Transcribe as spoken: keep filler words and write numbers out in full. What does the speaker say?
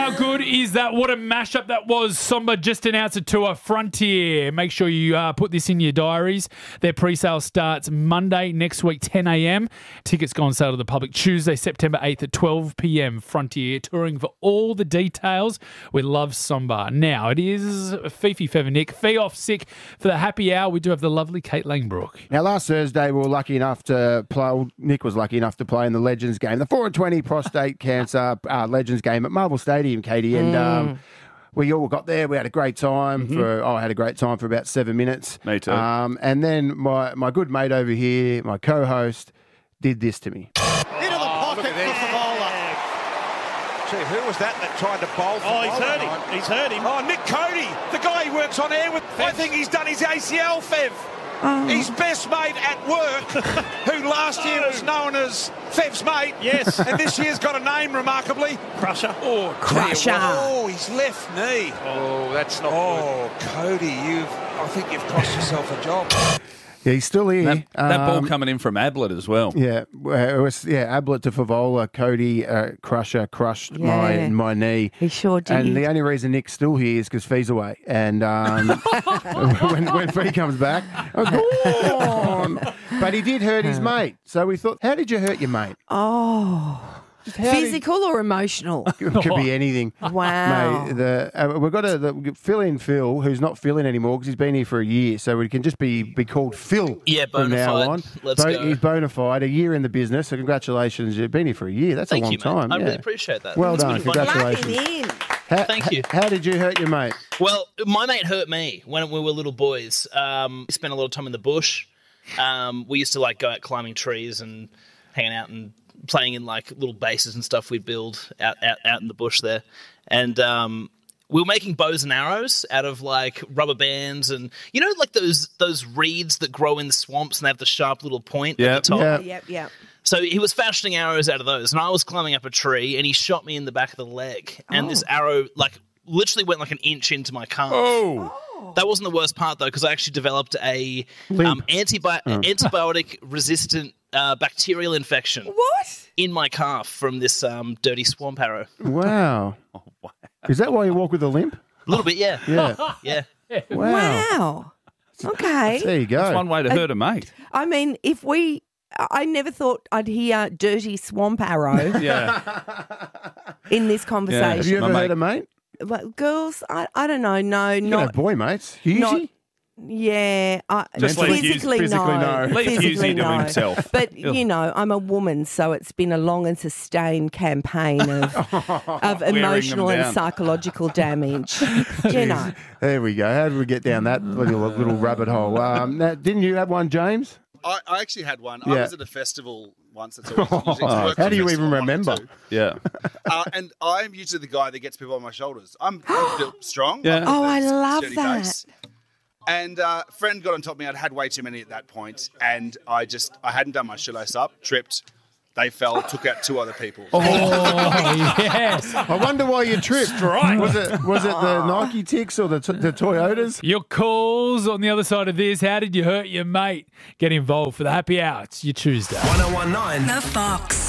How good is that? What a mashup that was. Somba just announced a tour, Frontier. Make sure you uh, put this in your diaries. Their pre-sale starts Monday next week, ten a.m. Tickets go on sale to the public Tuesday, September eighth at twelve p.m. Frontier, touring for all the details. We love Somba. Now, it is Fifi Feather Nick. Fee off sick for the happy hour. We do have the lovely Kate Langbrook. Now, last Thursday, we were lucky enough to play, well, Nick was lucky enough to play in the Legends game, the four and twenty prostate cancer uh, Legends game at Marvel Stadium, Katie. And Mm. um, we all got there. We had a great time. Mm-hmm. for oh, I had a great time for about seven minutes. Me too. Um, and then my, my good mate over here, my co-host, did this to me. Into the pocket for Favola. Gee, who was that that tried to bowl? Oh, he's hurt him. He's hurt him. Oh, Nick Cody, the guy he works on air with. I think he's done his A C L, Fev. Oh. His best mate at work, who last year was known as Fev's mate. Yes. And this year's got a name, remarkably. Crusher. Oh, Crusher. Oh, his left knee. Oh, that's not Oh, good. Cody, you've, I think you've cost yourself a job. Yeah, he's still here. That, that ball Um, coming in from Ablett as well. Yeah, uh, it was yeah. Ablett to Favola, Cody uh, Crusher crushed my Yeah. my knee. He sure did. And the only reason Nick's still here is because Fee's away. And um, when when Fee comes back, oh, go on. But he did hurt his mate. So we thought, how did you hurt your mate? Oh. How did- Physical or emotional? It could be anything. Wow. Mate, the, uh, we've got to the, fill in Phil, who's not filling anymore because he's been here for a year. So we can just be, be called Phil Yeah, from now bona on. fide. Let's go. He's bona fide, a year in the business. So congratulations. You've been here for a year. That's Thank a long you, mate. time. I yeah. really appreciate that. Well It's done. been fun. Congratulations. Plug him in. How, Thank you. How did you hurt your mate? Well, my mate hurt me when we were little boys. Um, we spent a lot of time in the bush. Um, we used to like go out climbing trees and hanging out and playing in like little bases and stuff we'd build out, out, out in the bush there. And um, we were making bows and arrows out of like rubber bands and, you know, like those those reeds that grow in the swamps and they have the sharp little point Yep. at the top. Yeah. Yep, yep. So he was fashioning arrows out of those, and I was climbing up a tree, and he shot me in the back of the leg, and Oh. this arrow like literally went like an inch into my calf. Oh. That wasn't the worst part though, because I actually developed a um, antibi- antibiotic resistant uh, bacterial infection What? in my calf from this um, dirty swamp arrow. Wow. Oh, wow. Is that why you walk with a limp? A little bit, yeah, Yeah. yeah. Wow. Wow. Okay. There you go. That's one way to hurt a mate. I mean, if we, I never thought I'd hear dirty swamp arrow Yeah. in this Have conversation. you ever My hurt a mate? Well, girls, I, I don't know. No, You can not have boy mates. Husey? not- yeah. I, Just leave Hughes- physically, physically no. no. Leave Physically, Hughesy to no. himself. But He'll- you know, I'm a woman, so it's been a long and sustained campaign of of them emotional and down. psychological damage. You know. There we go. How did we get down that little little rabbit hole? Um, now, didn't you have one, James? I, I actually had one. Yeah. I was at a festival once. That's always, usually Oh, work how for do a you festival, even one or remember? two. Yeah. Uh, and I'm usually the guy that gets people on my shoulders. I'm, I'm built strong. Yeah. I've got Oh, a I love sturdy that. base. And uh, a friend got on top of me. I'd had way too many at that point, and I just I hadn't done my shoelace up, tripped. They fell, took out two other people. Oh, yes. I wonder why you tripped. Strike. Was it was it the Nike ticks or the t- the Toyotas? Your calls on the other side of this. How did you hurt your mate? Get involved for the happy hour. It's your Tuesday. one oh one nine The Fox.